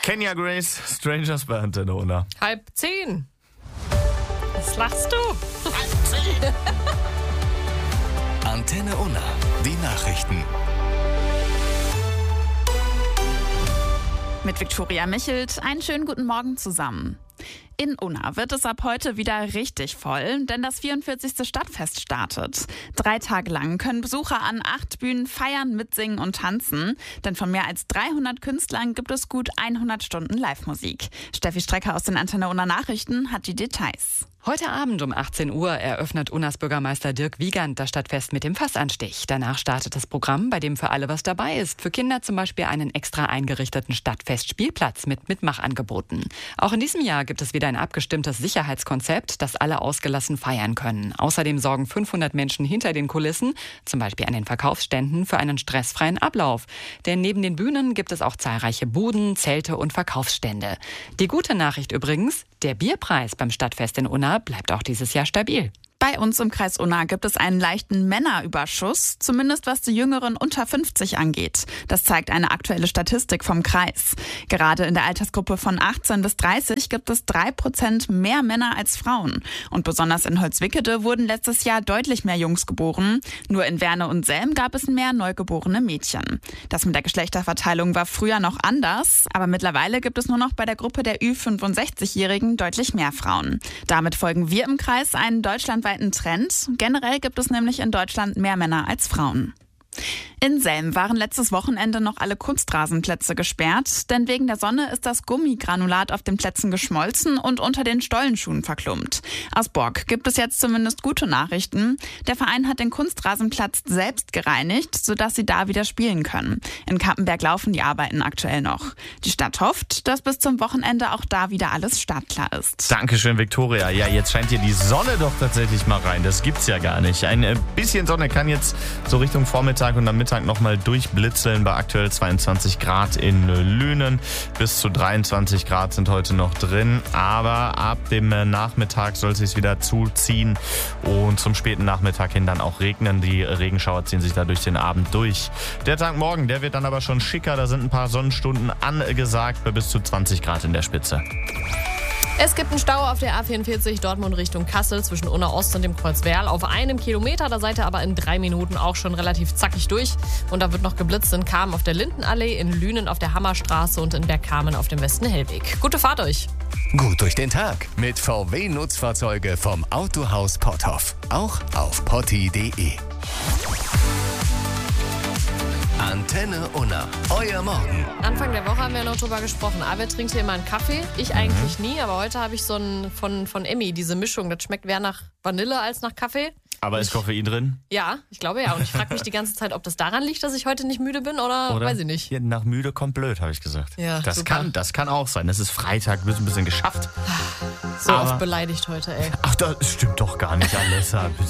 Kenya Grace, Strangers bei Antenne Unna. 9:30. Was lachst du? Antenne Unna, die Nachrichten. Mit Viktoria Michelt, einen schönen guten Morgen zusammen. In Unna wird es ab heute wieder richtig voll, denn das 44. Stadtfest startet. 3 Tage lang können Besucher an 8 Bühnen feiern, mitsingen und tanzen. Denn von mehr als 300 Künstlern gibt es gut 100 Stunden Live-Musik. Steffi Strecker aus den Antenne Unna Nachrichten hat die Details. Heute Abend um 18 Uhr eröffnet Unnas Bürgermeister Dirk Wiegand das Stadtfest mit dem Fassanstich. Danach startet das Programm, bei dem für alle was dabei ist. Für Kinder zum Beispiel einen extra eingerichteten Stadtfestspielplatz mit Mitmachangeboten. Auch in diesem Jahr gibt es wieder ein abgestimmtes Sicherheitskonzept, das alle ausgelassen feiern können. Außerdem sorgen 500 Menschen hinter den Kulissen, zum Beispiel an den Verkaufsständen, für einen stressfreien Ablauf. Denn neben den Bühnen gibt es auch zahlreiche Buden, Zelte und Verkaufsstände. Die gute Nachricht übrigens, der Bierpreis beim Stadtfest in Unna bleibt auch dieses Jahr stabil. Bei uns im Kreis Unna gibt es einen leichten Männerüberschuss, zumindest was die Jüngeren unter 50 angeht. Das zeigt eine aktuelle Statistik vom Kreis. Gerade in der Altersgruppe von 18 bis 30 gibt es 3% mehr Männer als Frauen. Und besonders in Holzwickede wurden letztes Jahr deutlich mehr Jungs geboren. Nur in Werne und Selm gab es mehr neugeborene Mädchen. Das mit der Geschlechterverteilung war früher noch anders, aber mittlerweile gibt es nur noch bei der Gruppe der Ü65-Jährigen deutlich mehr Frauen. Damit folgen wir im Kreis einen deutschlandweiten Trend. Generell gibt es nämlich in Deutschland mehr Männer als Frauen. In Selm waren letztes Wochenende noch alle Kunstrasenplätze gesperrt, denn wegen der Sonne ist das Gummigranulat auf den Plätzen geschmolzen und unter den Stollenschuhen verklumpt. Aus Bork gibt es jetzt zumindest gute Nachrichten. Der Verein hat den Kunstrasenplatz selbst gereinigt, sodass sie da wieder spielen können. In Cappenberg laufen die Arbeiten aktuell noch. Die Stadt hofft, dass bis zum Wochenende auch da wieder alles startklar ist. Dankeschön, Viktoria. Ja, jetzt scheint hier die Sonne doch tatsächlich mal rein. Das gibt's ja gar nicht. Ein bisschen Sonne kann jetzt so Richtung Vormittag und am Mittag nochmal durchblitzeln bei aktuell 22 Grad in Lünen. Bis zu 23 Grad sind heute noch drin. Aber ab dem Nachmittag soll es sich wieder zuziehen und zum späten Nachmittag hin dann auch regnen. Die Regenschauer ziehen sich da durch den Abend durch. Der Tag morgen, der wird dann aber schon schicker. Da sind ein paar Sonnenstunden angesagt bei bis zu 20 Grad in der Spitze. Es gibt einen Stau auf der A44 Dortmund Richtung Kassel zwischen Unna Ost und dem Kreuz Werl auf 1 Kilometer. Da seid ihr aber in 3 Minuten auch schon relativ zackig durch. Und da wird noch geblitzt in Kamen auf der Lindenallee, in Lünen auf der Hammerstraße und in Bergkamen auf dem Westen-Hellweg. Gute Fahrt euch! Gut durch den Tag mit VW-Nutzfahrzeuge vom Autohaus Potthoff. Auch auf potti.de. Antenne Unna, euer Morgen. Anfang der Woche haben wir noch drüber gesprochen. Albert trinkt hier immer einen Kaffee. Ich eigentlich nie, aber heute habe ich so einen von Emmy, diese Mischung. Das schmeckt mehr nach Vanille als nach Kaffee. Aber ist Koffein drin? Ja, ich glaube ja. Und ich frage mich die ganze Zeit, ob das daran liegt, dass ich heute nicht müde bin oder weiß ich nicht. Hier nach müde kommt blöd, habe ich gesagt. Ja, das super. kann auch sein. Es ist Freitag, du bist ein bisschen geschafft. So oft beleidigt heute, ey. Ach, das stimmt doch gar nicht, Alessa.